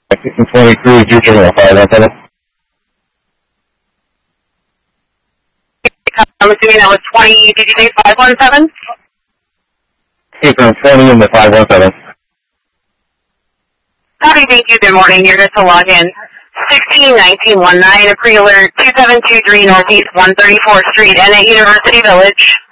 1620 Cruise, your terminal 517. I'm assuming that was 20, did you say 517? Hey, from 20 in the 517. Copy, thank you, good morning, you're good to log in. 161919, a pre-alert 2723 Northeast 134th Street and at University Village.